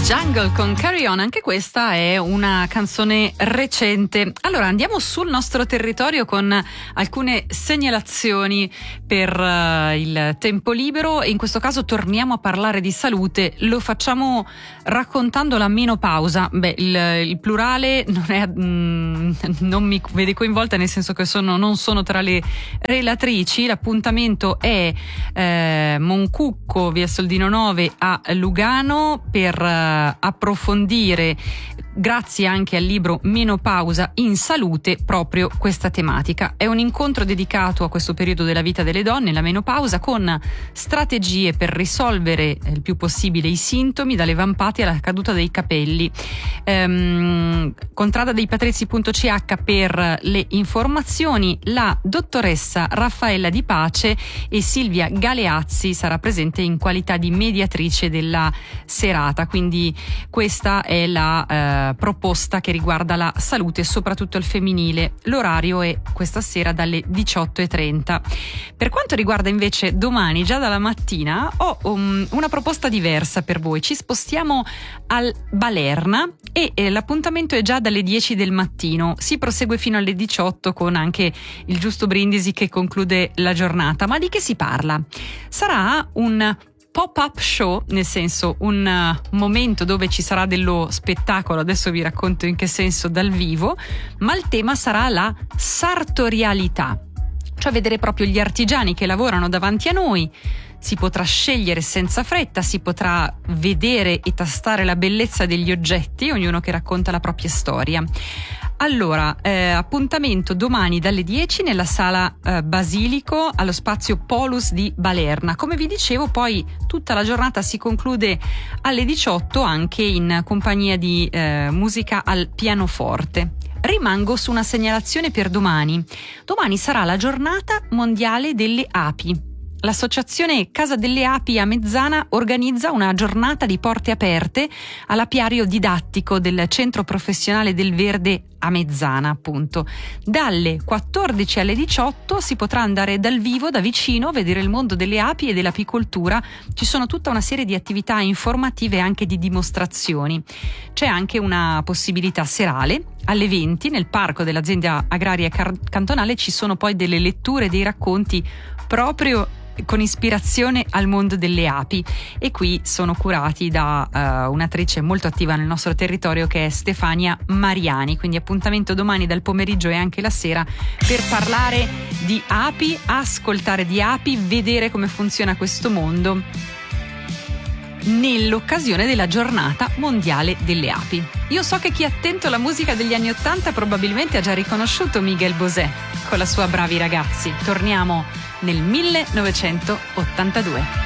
Jungle con Carry On, anche questa è una canzone recente. Allora andiamo sul nostro territorio con alcune segnalazioni per il tempo libero e in questo caso torniamo a parlare di salute. Lo facciamo raccontando la menopausa. Il plurale non mi vede coinvolta, nel senso che non sono tra le relatrici. L'appuntamento è Moncucco, via Soldino 9 a Lugano, per approfondire, grazie anche al libro Menopausa in salute, proprio questa tematica. È un incontro dedicato a questo periodo della vita delle donne, la menopausa, con strategie per risolvere il più possibile i sintomi, dalle vampate alla caduta dei capelli. Contradadeipatrizzi.ch per le informazioni. La dottoressa Raffaella Di Pace e Silvia Galeazzi sarà presente in qualità di mediatrice della serata, quindi questa è la proposta che riguarda la salute, soprattutto il femminile. L'orario è questa sera dalle 18:30. Per quanto riguarda invece domani, già dalla mattina, ho una proposta diversa per voi. Ci spostiamo al Balerna e l'appuntamento è già dalle 10 del mattino. Si prosegue fino alle 18 con anche il giusto brindisi che conclude la giornata. Ma di che si parla? Sarà un pop-up show, nel senso un momento dove ci sarà dello spettacolo, adesso vi racconto in che senso, dal vivo, ma il tema sarà la sartorialità, cioè vedere proprio gli artigiani che lavorano davanti a noi. Si potrà scegliere senza fretta, si potrà vedere e tastare la bellezza degli oggetti, ognuno che racconta la propria storia. Allora, appuntamento domani dalle 10 nella sala Basilico allo spazio Polus di Balerna. Come vi dicevo, poi tutta la giornata si conclude alle 18 anche in compagnia di musica al pianoforte. Rimango su una segnalazione per domani. Domani sarà la giornata mondiale delle api. L'associazione Casa delle Api a Mezzana organizza una giornata di porte aperte all'apiario didattico del Centro Professionale del Verde a Mezzana, appunto. Dalle 14 alle 18 si potrà andare dal vivo, da vicino, a vedere il mondo delle api e dell'apicoltura. Ci sono tutta una serie di attività informative e anche di dimostrazioni. C'è anche una possibilità serale. Alle 20 nel parco dell'azienda agraria cantonale ci sono poi delle letture, dei racconti proprio con ispirazione al mondo delle api, e qui sono curati da un'attrice molto attiva nel nostro territorio che è Stefania Mariani. Quindi appuntamento domani dal pomeriggio e anche la sera per parlare di api, ascoltare di api, vedere come funziona questo mondo nell'occasione della giornata mondiale delle api. Io so che chi è attento alla musica degli anni '80 probabilmente ha già riconosciuto Miguel Bosé con la sua Bravi ragazzi. Torniamo nel 1982.